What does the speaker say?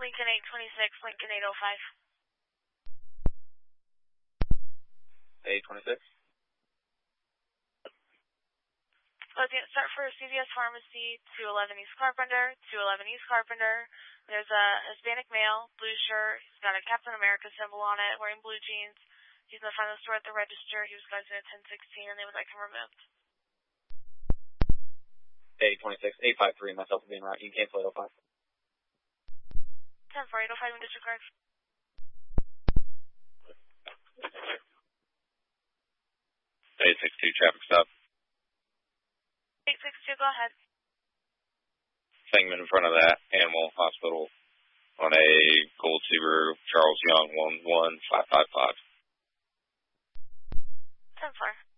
Lincoln 826, Lincoln 805. 826. Closing start for CVS Pharmacy, 211 East Carpenter, 211 East Carpenter. There's a Hispanic male, blue shirt. He's got a Captain America symbol on it, wearing blue jeans. He's in the front of the store at the register. He was closing at 1016, and they would like him removed. 826, 853, myself being right. You can cancel 805. 10 for 805 in disregard. 862 traffic stop. 862, go ahead. Segment in front of that animal hospital on a Gold Subaru Charles Young 11555. 10 4.